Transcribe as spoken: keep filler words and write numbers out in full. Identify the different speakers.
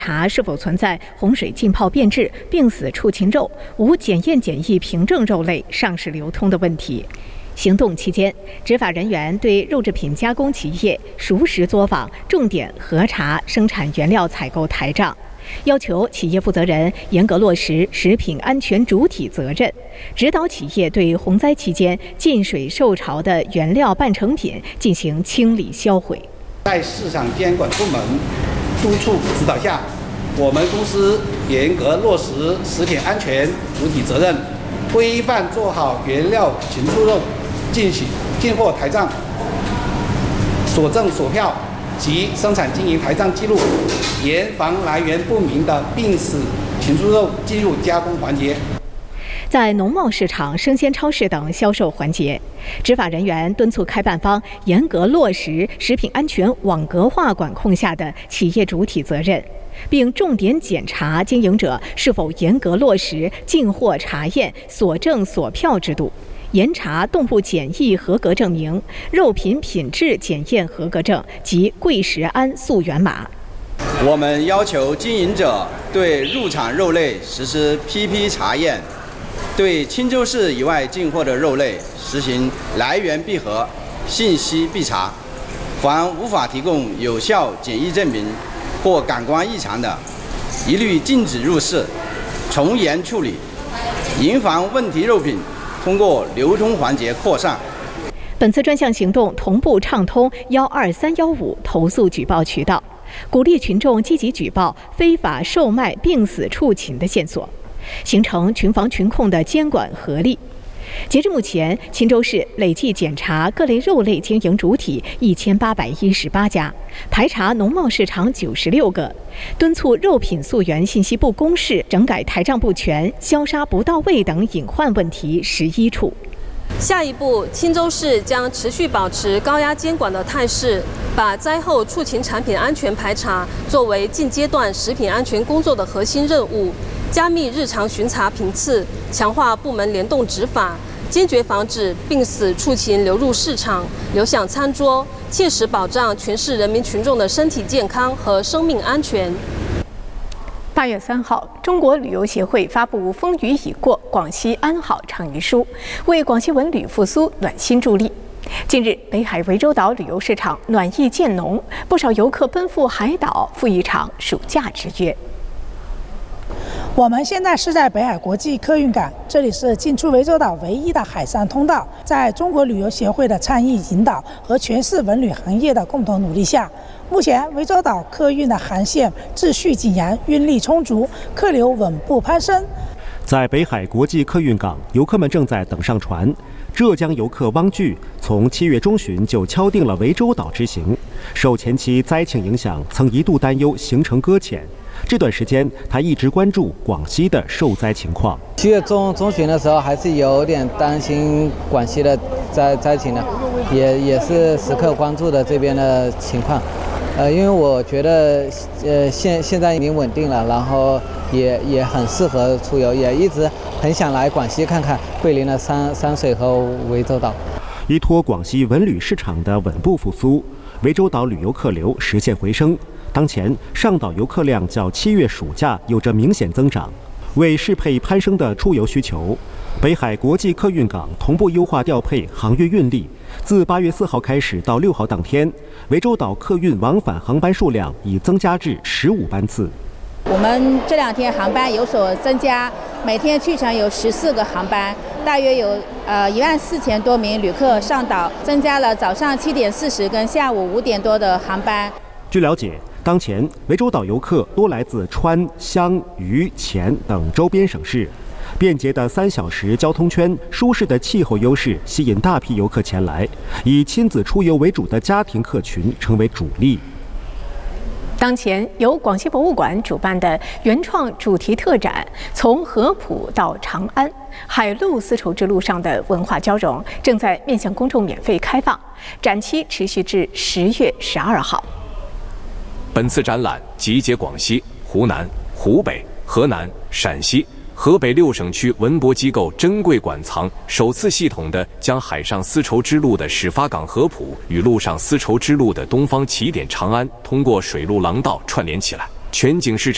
Speaker 1: 查是否存在洪水浸泡变质、病死畜禽肉、无检验检疫凭证肉类上市流通的问题。行动期间，执法人员对肉制品加工企业熟实作坊，重点核查生产原料采购台账，要求企业负责人严格落实食品安全主体责任，指导企业对洪灾期间进水受潮的原料半成品进行清理销毁。
Speaker 2: 在市场监管部门督促指导下，我们公司严格落实食品安全主体责任，规范做好原料禽畜肉进行进货台账、所证所票及生产经营台账记录，严防来源不明的病死禽畜肉进入加工环节。
Speaker 1: 在农贸市场、生鲜超市等销售环节，执法人员敦促开办方严格落实食品安全网格化管控下的企业主体责任，并重点检查经营者是否严格落实进货查验所证所票制度，严查动物检疫合格证明、肉品品质检验合格证及贵食安溯源码。
Speaker 3: 我们要求经营者对入场肉类实施 P P 查验，对钦州市以外进货的肉类实行来源必核、信息必查，凡无法提供有效检疫证明或感官异常的，一律禁止入市，从严处理，严防问题肉品通过流通环节扩散。
Speaker 1: 本次专项行动同步畅通幺二三幺五投诉举报渠道，鼓励群众积极举报非法售卖病死畜禽的线索，形成群防群控的监管合力。截至目前，钦州市累计检查各类肉类经营主体一千八百一十八家，排查农贸市场九十六个，敦促肉品溯源信息不公示、整改台账不全、销杀不到位等隐患问题十一处。
Speaker 4: 下一步，钦州市将持续保持高压监管的态势，把灾后畜禽产品安全排查作为近阶段食品安全工作的核心任务，加密日常巡查频次，强化部门联动执法，坚决防止病死畜禽流入市场、流向餐桌，切实保障全市人民群众的身体健康和生命安全。
Speaker 1: 八月三号，中国旅游协会发布《风雨已过，广西安好倡议书》，为广西文旅复苏暖心助力。近日，北海涠洲岛旅游市场暖意渐浓，不少游客奔赴海岛赴一场暑假之约。
Speaker 5: 我们现在是在北海国际客运港，这里是进出涠洲岛唯一的海上通道。在中国旅游协会的倡议引导和全市文旅行业的共同努力下，目前涠洲岛客运的航线秩序井然，运力充足，客流稳步攀升。
Speaker 6: 在北海国际客运港，游客们正在等上船。浙江游客汪巨从七月中旬就敲定了涠洲岛之行，受前期灾情影响，曾一度担忧行程搁浅。这段时间，他一直关注广西的受灾情况。
Speaker 7: 七月中中旬的时候，还是有点担心广西的灾灾情的，也也是时刻关注的这边的情况。呃，因为我觉得，呃，现现在已经稳定了，然后也也很适合出游，也一直很想来广西看看桂林的山山水和涠洲岛。
Speaker 6: 依托广西文旅市场的稳步复苏，涠洲岛旅游客流实现回升。当前上岛游客量较七月暑假有着明显增长，为适配攀升的出游需求，北海国际客运港同步优化调配航运运力。自八月四号开始到六号当天，涠洲岛客运往返航班数量已增加至十五班次。
Speaker 8: 我们这两天航班有所增加，每天去程有十四个航班，大约有呃一万四千多名旅客上岛，增加了早上七点四十跟下午五点多的航班。
Speaker 6: 据了解，当前涠洲岛游客多来自川、湘、渝、黔等周边省市，便捷的三小时交通圈、舒适的气候优势吸引大批游客前来，以亲子出游为主的家庭客群成为主力。
Speaker 1: 当前，由广西博物馆主办的原创主题特展《从合浦到长安：海陆丝绸之路上的文化交融》正在面向公众免费开放，展期持续至十月十二号。
Speaker 9: 本次展览集结广西、湖南、湖北、河南、陕西、河北六省区文博机构珍贵馆藏，首次系统地将海上丝绸之路的始发港合浦与陆上丝绸之路的东方起点长安通过水陆廊道串联起来，全景式